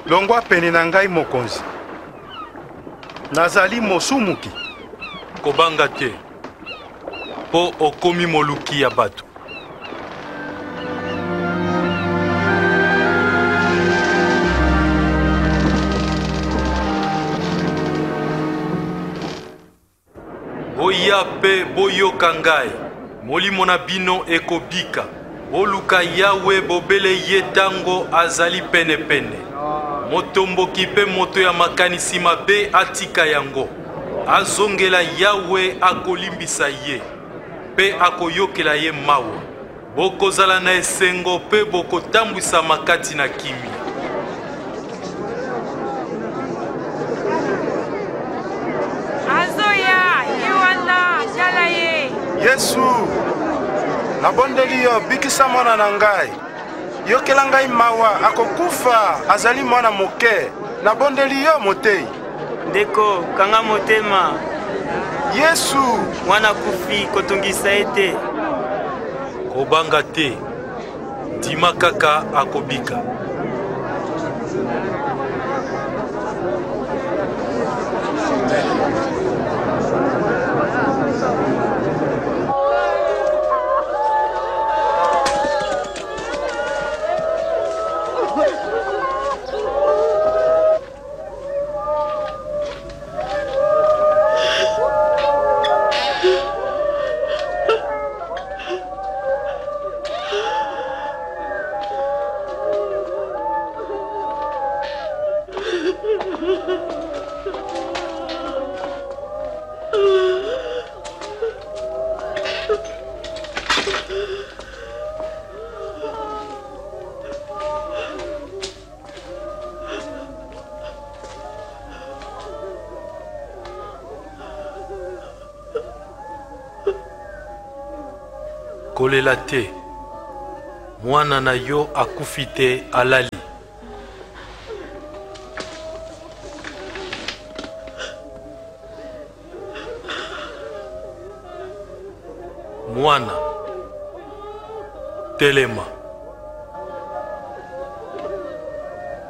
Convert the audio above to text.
longwa pene na ngai mokonzi. Nazali mosumuki. Kobanga te. Po okomi moluki ya bato. Boya pe boyoka ngai. Molimo na bino ekobika. Boluka Yawe bobele ye tango azali pene pene. Motomboki pe moto ya makanisi mabe atika yango. Azongela Yawe akolimbisa ye. Pe akoyokela ye mawa. Bokozala na esengo pe bokotambwisa makati na kimi. Azoya, Yewana, Jalaye. Yesu, nabondeli yo bikisa mwana na ngai. Yokela ngai mawa akokufa azali mwana moke. Nabondeli yo motei. Ndeko, kanga motema. Yesu, mwana kufi kotungisa ete. Kobanga te. Dima kaka akobika. Kolela te. Mwana na yo akufi te alali. Mwana telema.